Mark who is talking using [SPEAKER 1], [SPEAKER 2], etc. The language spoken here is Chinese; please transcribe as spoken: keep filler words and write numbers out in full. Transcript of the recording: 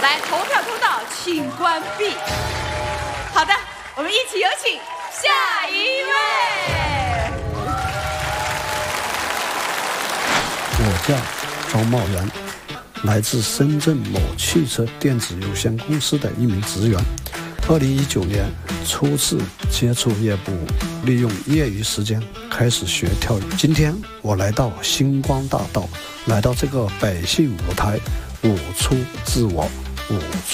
[SPEAKER 1] 来，投票通道请关闭。好的，我们一起有请下一位。
[SPEAKER 2] 我叫庄茂元，来自深圳某汽车电子有限公司的一名职员。二零一九年初次接触夜步，利用业余时间开始学跳舞。今天我来到星光大道，来到这个百姓舞台，舞出自我，舞出